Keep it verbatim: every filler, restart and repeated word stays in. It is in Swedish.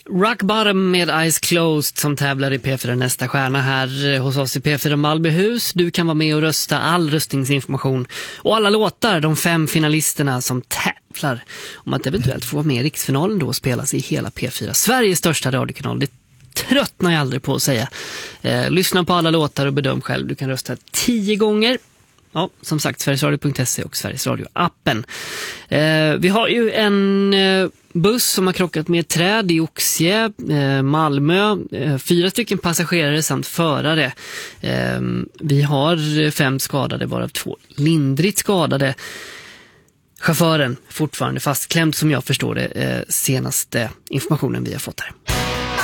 Rock Bottom med Eyes Closed som tävlar i P fyra Nästa stjärna här hos oss i P fyra Malbyhus. Du kan vara med och rösta all röstningsinformation och alla låtar, de fem finalisterna som tävlar om att eventuellt få vara med i riksfinalen då och spelas i hela P fyra. Sveriges största radiokanal. Det tröttnar jag aldrig på att säga. Eh, lyssna på alla låtar och bedöm själv. Du kan rösta tio gånger. Ja, som sagt, sverigesradio punkt se och Sveriges Radio-appen. Eh, vi har ju en eh, buss som har krockat med ett träd i Oxie, eh, Malmö. Eh, fyra stycken passagerare samt förare. Eh, vi har fem skadade, varav två lindrigt skadade. Chauffören fortfarande fastklämd som jag förstår det, eh, senaste informationen vi har fått här.